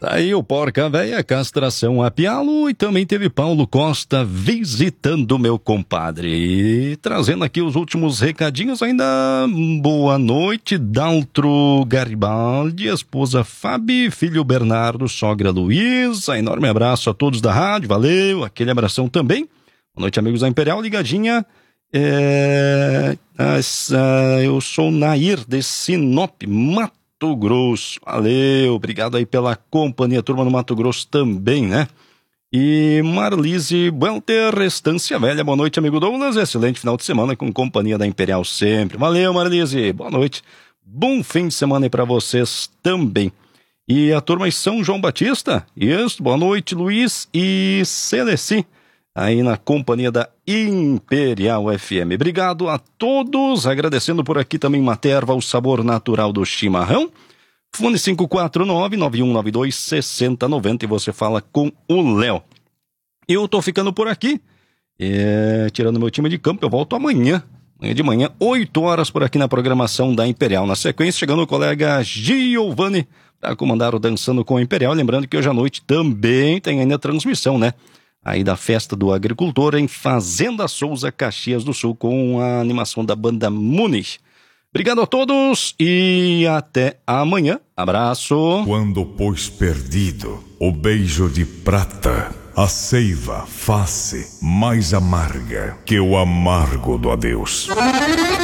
Tá aí o Porca Véia, castração a pialo, e também teve Paulo Costa visitando meu compadre. E trazendo aqui os últimos recadinhos ainda. Boa noite, Daltro Garibaldi, esposa Fabi, filho Bernardo, sogra Luísa. Enorme abraço a todos da rádio, valeu, aquele abração também. Boa noite, amigos da Imperial, ligadinha. Eu sou Nair de Sinop, Mato Grosso. Valeu, obrigado aí pela companhia, turma no Mato Grosso também, né? E Marlise Welter, Estância Velha, boa noite, amigo Douglas, excelente final de semana com companhia da Imperial sempre. Valeu, Marlise, boa noite, bom fim de semana aí pra vocês também. E a turma em São João Batista, isso, boa noite, Luiz e Celeci, aí na companhia da Imperial FM. Obrigado a todos, agradecendo por aqui também Materva, o sabor natural do chimarrão. Fone 549-9192-6090 e você fala com o Léo. Eu tô ficando por aqui, tirando meu time de campo, eu volto amanhã de manhã, 8 horas por aqui na programação da Imperial. Na sequência, chegando o colega Giovanni para comandar o Dançando com a Imperial. Lembrando que hoje à noite também tem ainda a transmissão, né? Aí da Festa do Agricultor em Fazenda Souza, Caxias do Sul, com a animação da banda Muniz. Obrigado a todos e até amanhã. Abraço. Quando pois perdido o beijo de prata, a seiva face mais amarga que o amargo do adeus.